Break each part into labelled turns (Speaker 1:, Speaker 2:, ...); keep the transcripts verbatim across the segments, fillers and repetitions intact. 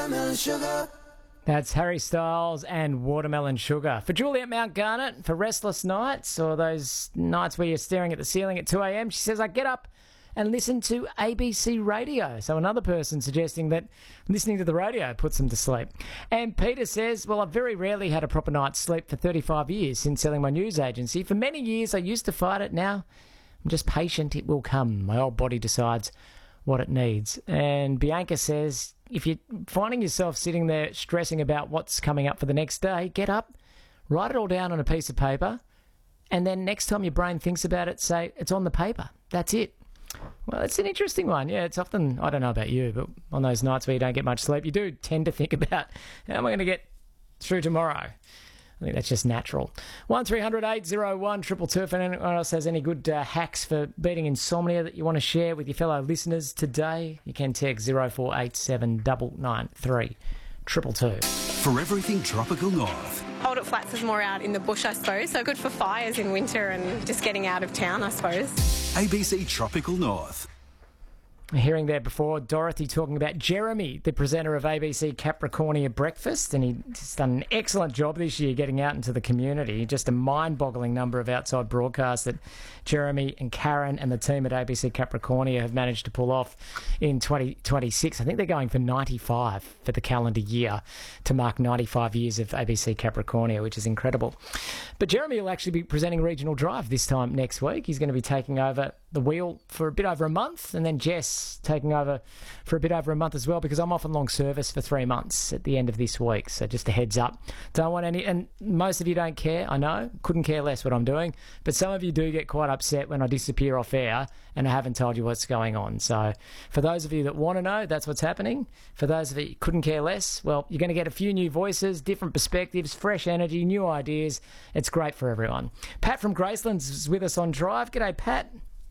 Speaker 1: watermelon sugar.
Speaker 2: That's Harry Styles and Watermelon Sugar. For Juliet Mount Garnet, for restless nights or those nights where you're staring at the ceiling at two a.m, she says, I get up and listen to A B C radio. So another person suggesting that listening to the radio puts them to sleep. And Peter says, well, I've very rarely had a proper night's sleep for thirty-five years since selling my news agency. For many years, I used to fight it. Now I'm just patient. It will come. My old body decides what it needs. And Bianca says, if you're finding yourself sitting there stressing about what's coming up for the next day, get up, write it all down on a piece of paper, and then next time your brain thinks about it, say, it's on the paper. That's it. Well, it's an interesting one. Yeah, it's often, I don't know about you, but on those nights where you don't get much sleep, you do tend to think about, how am I going to get through tomorrow? I think that's just natural. one three hundred eight oh one two two two. If anyone else has any good uh, hacks for beating insomnia that you want to share with your fellow listeners today, you can text zero four eight seven nine nine three two two two.
Speaker 3: For everything Tropical North.
Speaker 4: Hold It Flats is more out in the bush, I suppose, so good for fires in winter and just getting out of town, I suppose.
Speaker 3: A B C Tropical North.
Speaker 2: Hearing there before, Dorothy talking about Jeremy, the presenter of A B C Capricornia Breakfast, and he's done an excellent job this year getting out into the community. Just a mind-boggling number of outside broadcasts that Jeremy and Karen and the team at A B C Capricornia have managed to pull off in twenty twenty-six. I think they're going for ninety-five for the calendar year to mark ninety-five years of A B C Capricornia, which is incredible. But Jeremy will actually be presenting Regional Drive this time next week. He's going to be taking over the wheel for a bit over a month, and then Jess taking over for a bit over a month as well, because I'm off on long service for three months at the end of this week. So just a heads up. Don't want any, and most of you don't care, I know, couldn't care less what I'm doing, but some of you do get quite upset when I disappear off air and I haven't told you what's going on. So for those of you that want to know, that's what's happening. For those of you who couldn't care less, well, you're going to get a few new voices, different perspectives, fresh energy, new ideas. It's great for everyone. Pat from Gracelands is with us on Drive. G'day, Pat.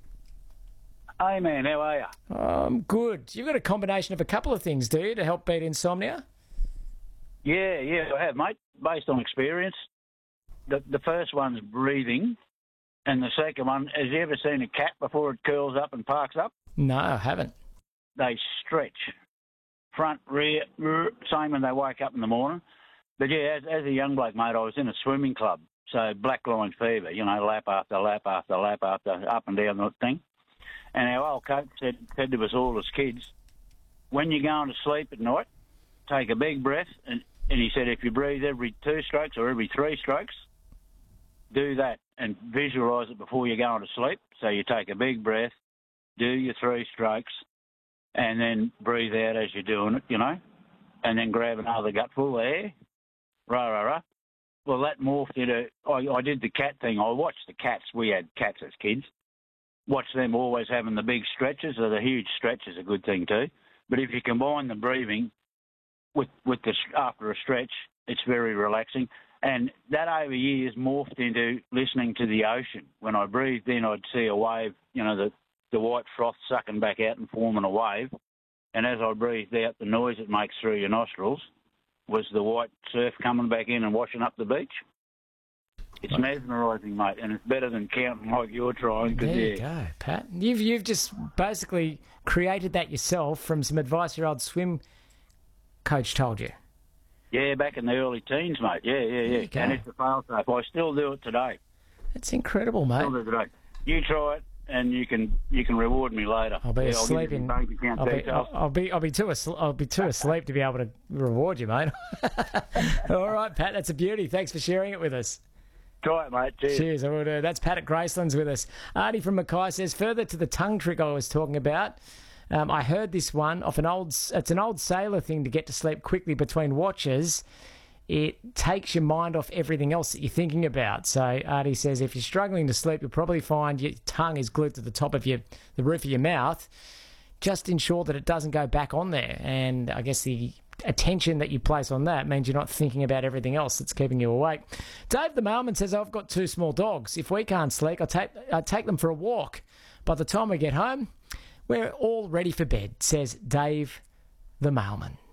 Speaker 5: Hey man, how are you?
Speaker 2: Um, good. You've got a combination of a couple of things, do you, to help beat insomnia?
Speaker 5: Yeah, yeah, I have, mate, based on experience. The the first one's breathing, and the second one, has you ever seen a cat before it curls up and parks up?
Speaker 2: No, I haven't.
Speaker 5: They stretch. Front, rear, rear, same when they wake up in the morning. But yeah, as, as a young bloke, mate, I was in a swimming club, so black line fever, you know, lap after lap after lap after, up and down the thing. And our old coach said, said to us all as kids, when you're going to sleep at night, take a big breath. And, and he said, if you breathe every two strokes or every three strokes, do that and visualise it before you're going to sleep. So you take a big breath, do your three strokes, and then breathe out as you're doing it, you know, and then grab another gutful of air. Rah, rah, rah. Well, that morphed into, I, I did the cat thing. I watched the cats. We had cats as kids. Watch them always having the big stretches, or the huge stretch is a good thing too. But if you combine the breathing with with the after a stretch, it's very relaxing. And that over years morphed into listening to the ocean. When I breathed in, I'd see a wave, you know, the, the white froth sucking back out and forming a wave. And as I breathed out, the noise it makes through your nostrils was the white surf coming back in and washing up the beach. It's mesmerising, mate, and it's better than counting like you're trying.
Speaker 2: There you
Speaker 5: yeah.
Speaker 2: go, Pat. You've you've just basically created that yourself from some advice your old swim coach told you.
Speaker 5: Yeah, back in the early teens, mate. Yeah, yeah, yeah. And it's a fail-safe. I still do it today.
Speaker 2: That's incredible, mate.
Speaker 5: Still do it today. You try it, and you can you can reward me later.
Speaker 2: I'll be
Speaker 5: yeah,
Speaker 2: asleep in. I'll be, I'll, I'll be I'll be too asleep. I'll be too asleep to be able to reward you, mate. All right, Pat. That's a beauty. Thanks for sharing it with us.
Speaker 5: Try it, mate. Cheers.
Speaker 2: Cheers, I will do. That's Pat at Gracelands with us. Artie from Mackay says, further to the tongue trick I was talking about, um, I heard this one off an old, it's an old sailor thing to get to sleep quickly between watches. It takes your mind off everything else that you're thinking about. So Artie says, if you're struggling to sleep, you'll probably find your tongue is glued to the top of your, the roof of your mouth. Just ensure that it doesn't go back on there. And I guess the attention that you place on that means you're not thinking about everything else that's keeping you awake. Dave the mailman says, I've got two small dogs. If we can't sleep, I take I take them for a walk. By the time we get home, we're all ready for bed, says Dave the mailman.